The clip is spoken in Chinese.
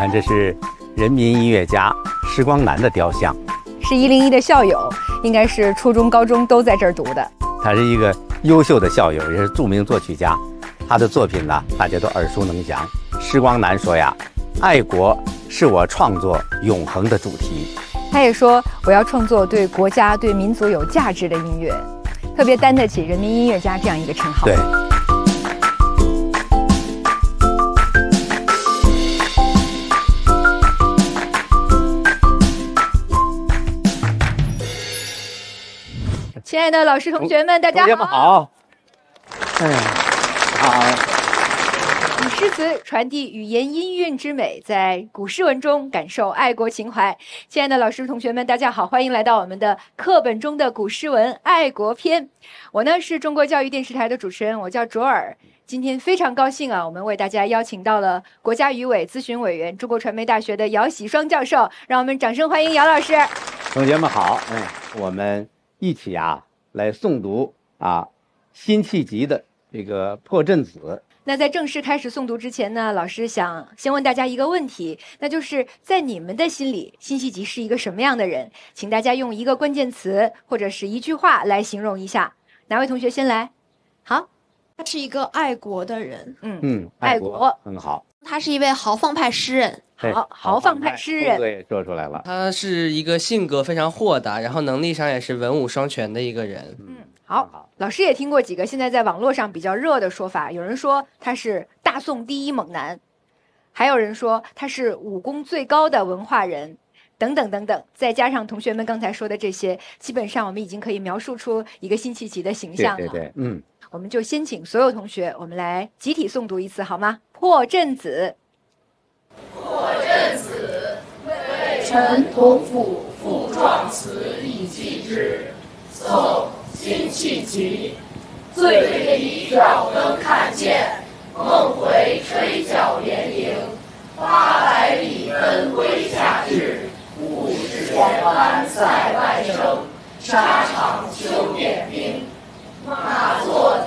看，这是人民音乐家施光南的雕像， 是101的校友，应该是初中、高中都在这儿读的。 他是一个优秀的校友，也是著名作曲家。他的作品呢，大家都耳熟能详。施光南说呀，爱国是我创作永恒的主题。 他也说，我要创作对国家、对民族有价值的音乐，特别担得起人民音乐家这样一个称号。 对。 亲爱的老师、同学们，大家好。 同学们好。哎呀，好。 以诗词传递语言音韵之美，在古诗文中感受爱国情怀。亲爱的老师、同学们，大家好，欢迎来到我们的课本中的古诗文爱国篇。我呢是中国教育电视台的主持人，我叫卓尔。今天非常高兴啊，我们为大家邀请到了国家语委咨询委员、中国传媒大学的姚喜双教授，让我们掌声欢迎姚老师。 同学们好，我们一起来诵读辛弃疾的这个《破阵子》。 那在正式开始诵读之前呢，老师想先问大家一个问题，那就是在你们的心里，辛弃疾是一个什么样的人？请大家用一个关键词或者是一句话来形容一下。哪位同学先来？好， 他是一个爱国的人。 爱国很好。 他是一位豪放派诗人。 豪放派诗人， 对，说出来了。 他是一个性格非常豁达，然后能力上也是文武双全的一个人。 好，老师也听过几个现在在网络上比较热的说法，有人说他是大宋第一猛男，还有人说他是武功最高的文化人，等等等等。再加上同学们刚才说的这些，基本上我们已经可以描述出一个辛弃疾的形象了。 对， 我们就先请所有同学，我们来集体诵读一次好吗？破阵子。 破阵子，为臣同府赋壮词以寄之。宋·辛弃疾。醉里挑灯看剑，梦回吹角连营。800里奔麾下至，50千般塞外声。沙场秋点兵，马作